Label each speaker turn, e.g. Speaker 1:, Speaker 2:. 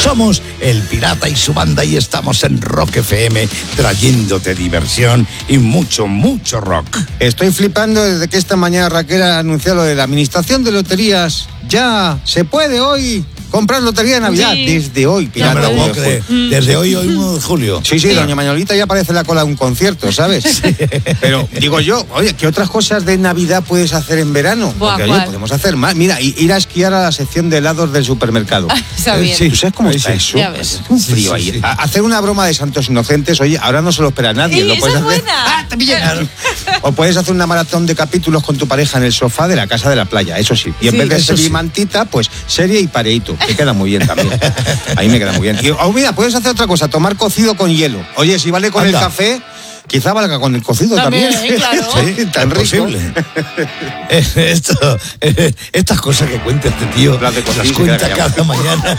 Speaker 1: Somos El Pirata y su banda y estamos en Rock FM trayéndote diversión y mucho, mucho rock.
Speaker 2: Estoy flipando desde que esta mañana Raquel ha anunciado lo de la administración de loterías. Ya se puede hoy comprar lotería de Navidad.
Speaker 3: Sí.
Speaker 2: Desde hoy, Pirata.
Speaker 1: No me lo puedo creer. Desde hoy 1 de julio.
Speaker 2: Sí, doña Manuelita ya parece la cola de un concierto, ¿sabes? Sí. Pero digo yo, oye, ¿qué otras cosas de Navidad puedes hacer en verano?
Speaker 3: Buah,
Speaker 2: Porque, oye, podemos hacer más. Mira, ir a esquiar a la sección de helados del supermercado.
Speaker 3: Está bien.
Speaker 2: Sí, ¿tú sabes cómo está eso?
Speaker 3: Ya ves.
Speaker 2: Un frío ahí.
Speaker 1: Sí.
Speaker 2: Hacer una broma de santos inocentes, oye, ahora no se lo espera nadie.
Speaker 3: Sí,
Speaker 2: Lo puedes
Speaker 3: esa es
Speaker 2: hacer.
Speaker 3: buena.
Speaker 2: Te pillan. O puedes hacer una maratón de capítulos con tu pareja en el sofá de la casa de la playa, eso sí. Y en
Speaker 3: Sí,
Speaker 2: vez de
Speaker 1: eso
Speaker 2: serie y
Speaker 1: sí.
Speaker 2: mantita, pues serie y pareíto. Me queda muy bien también. Ahí me queda muy bien. Y, mira, puedes hacer otra cosa, tomar cocido con hielo. Oye, si vale con
Speaker 1: Anda.
Speaker 2: el café, quizá valga con el cocido también.
Speaker 3: Claro.
Speaker 2: Sí, tan rico.
Speaker 1: Posible. Estas cosas que cuenta este tío
Speaker 2: Las de
Speaker 1: las
Speaker 2: cocido,
Speaker 1: cuenta
Speaker 2: se queda
Speaker 1: cada mañana.